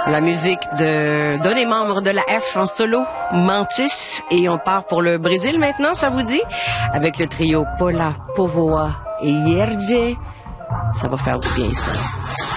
La musique d'un des membres de la F en solo, Mantis. Et on part pour le Brésil maintenant, ça vous dit? Avec le trio Paula, Povoa et Yerje. Ça va faire du bien, ça.